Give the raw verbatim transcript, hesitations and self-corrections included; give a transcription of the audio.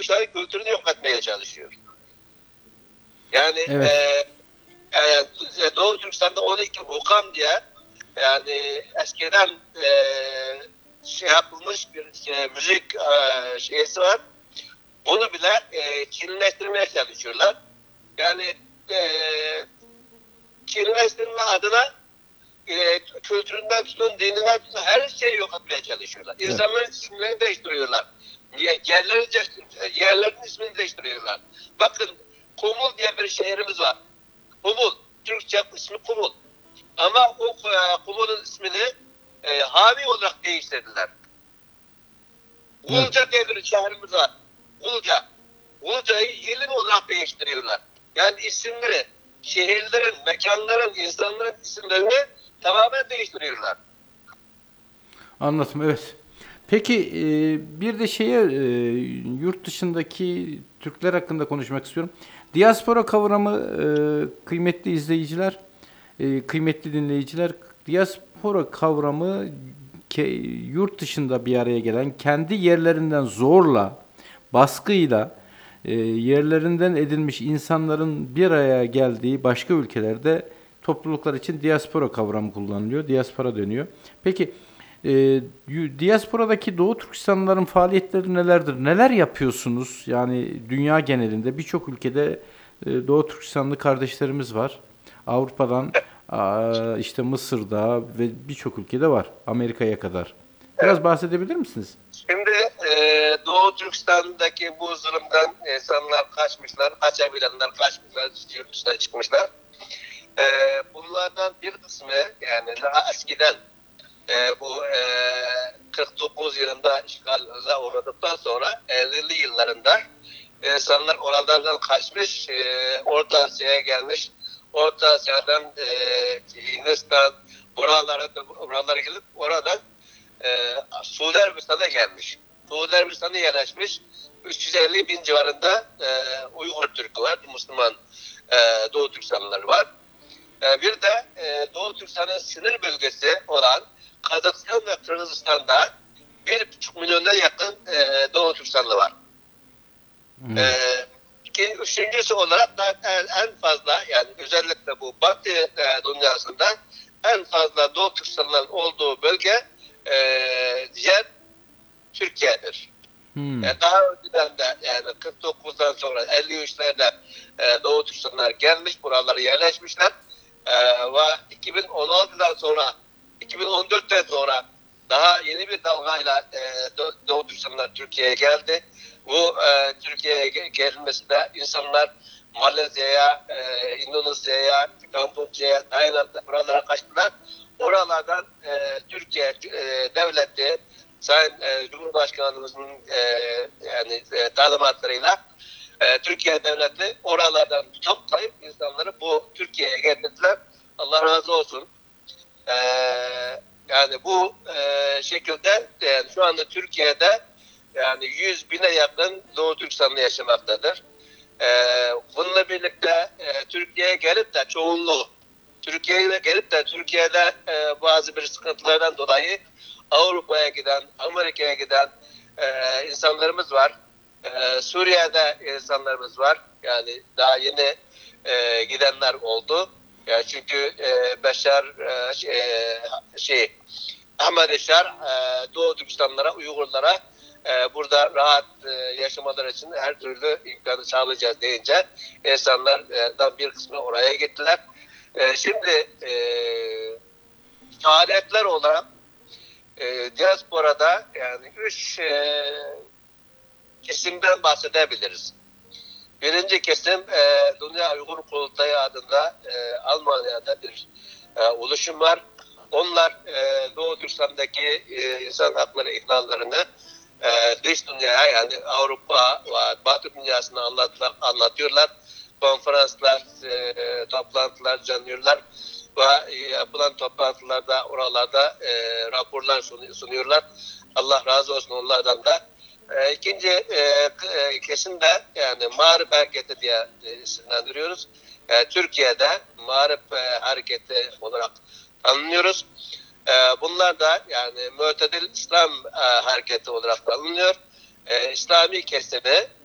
Türkistan kültürünü yok etmeye çalışıyor. Yani Evet. e, e, Doğu Türkistan'da on iki Hokam diye yani eskiden e, şey yapılmış bir şey, müzik e, şeysi var. Bunu bile e, Çinleştirmeye çalışıyorlar. Yani e, Çinleştirme adına e, kültüründen tutun, dininden tutun her şeyi yok etmeye çalışıyorlar. Evet. İnsanların isimlerini değiştiriyorlar. Yerlerin, yerlerin ismini değiştiriyorlar. Bakın Kumul diye bir şehrimiz var. Kumul. Türkçe ismi Kumul. Ama o e, Kumul'un ismini e, Havi olarak değiştirdiler. Evet. Ulca diye bir şehrimiz var. Ulca. Ulca'yı Yelin olarak değiştiriyorlar. Yani isimleri, şehirlerin, mekanların, insanların isimlerini tamamen değiştiriyorlar. Anladım, evet. Peki e, bir de şeye e, yurt dışındaki Türkler hakkında konuşmak istiyorum. Diaspora kavramı e, kıymetli izleyiciler, e, kıymetli dinleyiciler, diaspora kavramı ke, yurt dışında bir araya gelen, kendi yerlerinden zorla, baskıyla e, yerlerinden edilmiş insanların bir araya geldiği başka ülkelerde topluluklar için diaspora kavramı kullanılıyor. Diaspora dönüyor. Peki e, diasporadaki Doğu Türkistanlıların faaliyetleri nelerdir? Neler yapıyorsunuz? Yani dünya genelinde birçok ülkede e, Doğu Türkistanlı kardeşlerimiz var. Avrupa'dan a, işte Mısır'da ve birçok ülkede var. Amerika'ya kadar. Evet. Biraz bahsedebilir misiniz? Şimdi e, Doğu Türkistan'daki bu zulümden insanlar kaçmışlar, kaçabilenler kaçmışlar, yurt dışına çıkmışlar. E, bunlardan bir kısmı yani daha eskiden e, bu e, kırk dokuz yılında işgale uğradıktan sonra ellili yıllarında insanlar oralardan kaçmış, e, Orta Asya'ya gelmiş. Orta Asya'dan e, Hindistan, buralara, buralara gelip oradan e, Suudi Arabistan'a gelmiş. Suudi Arabistan'a yerleşmiş. üç yüz elli bin civarında e, Uygur Türk'ü var, Müslüman e, Doğu Türkistanlıları var. E, bir de e, Doğu Türkistan'ın sınır bölgesi olan Kazakistan ve Kırgızistan'da bir buçuk milyona yakın e, Doğu Türkistanlı var. Hmm. E, iki, üçüncüsü olarak da en, en fazla yani özellikle bu Batı e, dünyasında en fazla Doğu Türkistanlıların olduğu bölge e, yer Türkiye'dir. Hmm. E, daha önceden de yani kırk dokuzdan sonra elli üçlerde e, Doğu Türkistanlar gelmiş, buralara yerleşmişler. E, ve iki bin on altıdan sonra, iki bin on dörtten sonra daha yeni bir dalgayla e, Doğu Türkistanlar Türkiye'ye geldi. Bu e, Türkiye'ye gelmesi de insanlar Malezya'ya, e, Endonezya'ya, Kamboçya'ya, Tayland'a buralara kaçtılar. Oralardan e, Türkiye e, devleti Sayın e, Cumhurbaşkanımızın e, yani e, talimatlarıyla e, Türkiye devleti oralardan toplayıp insanları bu Türkiye'ye getirdiler. Allah razı olsun. E, yani bu e, şekilde yani şu anda Türkiye'de yani yüz bine yakın Doğu Türkistanlı yaşamaktadır. E, bununla birlikte e, Türkiye'ye gelip de çoğunluğu Türkiye'ye gelip de Türkiye'de e, bazı bir sıkıntılardan dolayı Avrupa'ya giden, Amerika'ya giden e, insanlarımız var. E, Suriye'de insanlarımız var. Yani daha yeni e, gidenler oldu. Yani çünkü e, Beşar e, şey, şey Ahmadneşar e, Doğu Türkistanlara, Uygurlara e, burada rahat e, yaşamaları için her türlü imkanı sağlayacağız deyince insanlardan bir kısmı oraya gittiler. E, şimdi e, faaliyetler olarak e, diasporada yani üç e, kesimden bahsedebiliriz. Birinci kesim e, Dünya Uygur Kurultayı adında e, Almanya'da bir e, oluşum var. Onlar e, Doğu Türkistan'daki e, insan hakları ihlallerini e, dış dünyaya yani Avrupa ve Batı dünyasına anlatlar, anlatıyorlar. Konferanslar, e, toplantılar düzenliyorlar ve yapılan toplantılarda oralarda e, raporlar sunuyorlar. Allah razı olsun onlardan da. E, ikinci e, kesim de yani Mağrip Hareketi diye e, isimlendiriyoruz. E, Türkiye'de Mağrip e, Hareketi olarak tanınıyoruz. E, bunlar da yani Mü'tedil İslam e, Hareketi olarak tanınıyor. E, İslami kesimi